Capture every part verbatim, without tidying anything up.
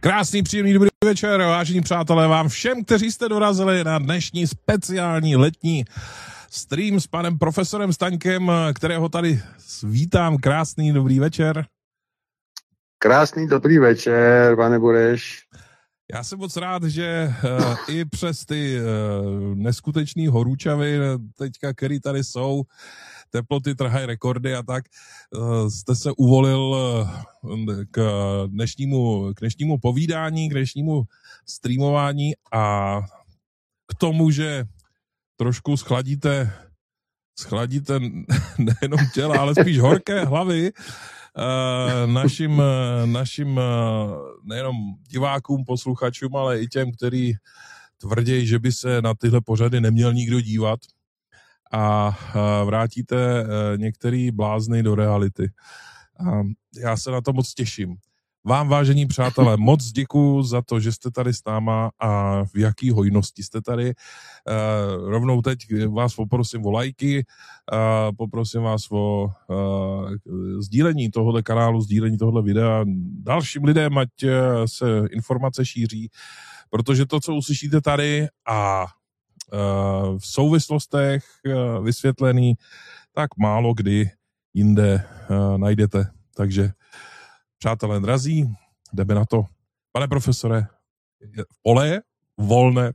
Krásný, příjemný, dobrý večer, vážení přátelé, vám všem, kteří jste dorazili na dnešní speciální letní stream s panem profesorem Staňkem, kterého tady vítám. Krásný, dobrý večer. Krásný, dobrý večer, pane Bureš. Já jsem moc rád, že uh, i přes ty uh, neskutečný horúčavy teďka, který tady jsou, teploty trhají rekordy a tak, uh, jste se uvolil uh, k dnešnímu, k dnešnímu povídání, k dnešnímu streamování a k tomu, že trošku schladíte, schladíte nejenom těla, ale spíš horké hlavy, Uh, našim, našim uh, nejenom divákům, posluchačům, ale i těm, kteří tvrdí, že by se na tyhle pořady neměl nikdo dívat a uh, vrátíte uh, některý blázny do reality. Uh, já se na to moc těším. Vám, vážení přátelé, moc děkuju za to, že jste tady s náma a v jaký hojnosti jste tady. Uh, rovnou teď vás poprosím o lajky, uh, poprosím vás o uh, sdílení tohoto kanálu, sdílení tohoto videa dalším lidem, ať uh, se informace šíří, protože to, co uslyšíte tady a uh, v souvislostech uh, vysvětlený, tak málo kdy jinde uh, najdete. Takže přátelé drazí, jdeme na to. Pane profesore, pole je volné.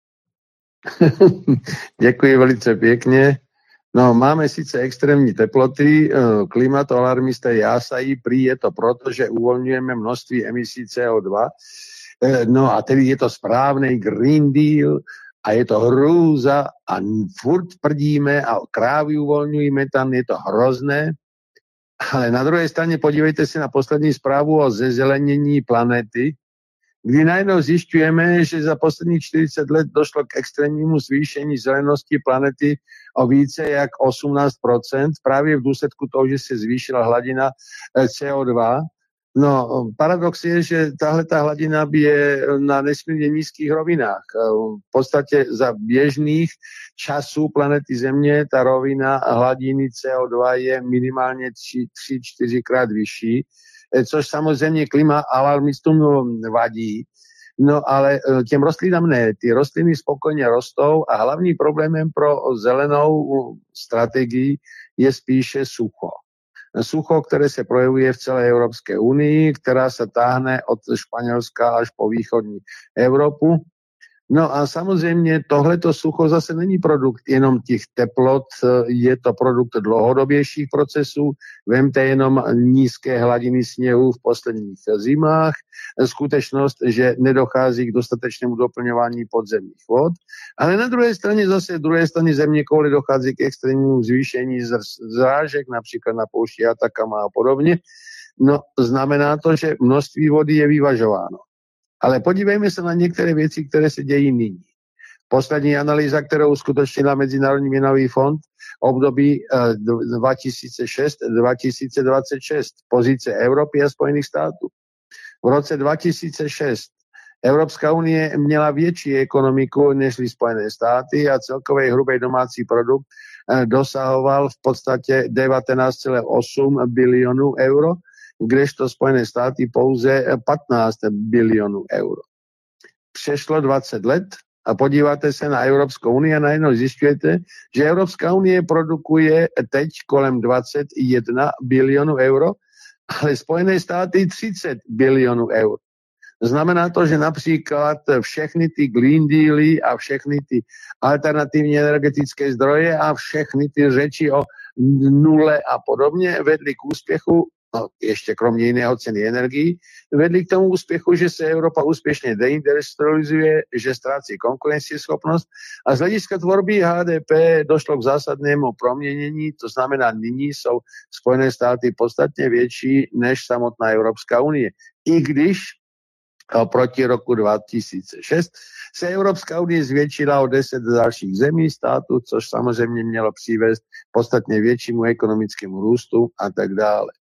Děkuji velice pěkně. No, máme sice extrémní teploty, klimatoalarmisté jásají, prý je to proto, že uvolňujeme množství emisí C O dva. No a tedy je to správný Green Deal a je to hrůza a furt tvrdíme a krávy uvolňujeme tam, je to hrozné. Ale na druhé straně podívejte se na poslední zprávu o zezelenění planety, kdy najednou zjišťujeme, že za posledních čtyřicet let došlo k extrémnímu zvýšení zelenosti planety o více jak osmnáct procent, právě v důsledku toho, že se zvýšila hladina C O dva. No, paradox je, že tahle ta hladina je na nesmírně nízkých rovinách. V podstatě za běžných časů planety Země ta rovina hladiny C O dva je minimálně tři čtyři krát vyšší, což samozřejmě klimaalarmistům vadí. No ale těm rostlinám ne, ty rostliny spokojně rostou a hlavním problémem pro zelenou strategii je spíše sucho. Sucho, které se projevuje v celé Evropské unii, která se táhne od Španělska až po východní Evropu. No a samozřejmě tohleto sucho zase není produkt jenom těch teplot, je to produkt dlouhodobějších procesů. Vemte jenom nízké hladiny sněhu v posledních zimách, skutečnost, že nedochází k dostatečnému doplňování podzemních vod, ale na druhé straně zase v druhé straně země kouli dochází k extrémnímu zvýšení zrážek, například na poušti Atacama a podobně. No, znamená to, že množství vody je vyvažováno. Ale podívejme se na některé věci, které se dějí nyní. Poslední analýza, kterou uskutečnila Mezinárodní měnový fond, období dva tisíce šest až dva tisíce dvacet šest, pozice Evropy a Spojených států. V roce dva tisíce šest Evropská unie měla větší ekonomiku než Spojené státy a celkový hrubý domácí produkt dosahoval v podstatě devatenáct celá osm bilionů euro, kdežto Spojené státy pouze patnáct bilionů euro. Přešlo dvacet let a podíváte se na Evropskou unii a najednou zjišťujete, že Evropská unie produkuje teď kolem dvacet jedna bilionů euro, ale Spojené státy třicet bilionů euro. Znamená to, že například všechny ty Green Dealy a všechny ty alternativní energetické zdroje a všechny ty řeči o nule a podobně vedly k úspěchu, no, ještě kromě jiného ceny energií, vedli k tomu úspěchu, že se Evropa úspěšně deindustrializuje, že ztrácí konkurenceschopnost a z hlediska tvorby H D P došlo k zásadnému proměnění, to znamená, nyní jsou Spojené státy podstatně větší než samotná Evropská unie. I když proti roku dva tisíce šest se Evropská unie zvětšila o deset dalších zemí států, což samozřejmě mělo přivést podstatně většímu ekonomickému růstu a tak dále.